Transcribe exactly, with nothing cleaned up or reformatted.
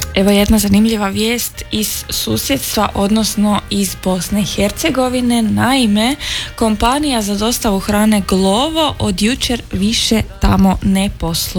Evo jedna zanimljiva vijest iz susjedstva, odnosno iz Bosne i Hercegovine. Naime, kompanija za dostavu hrane Glovo od jučer više tamo ne posluje.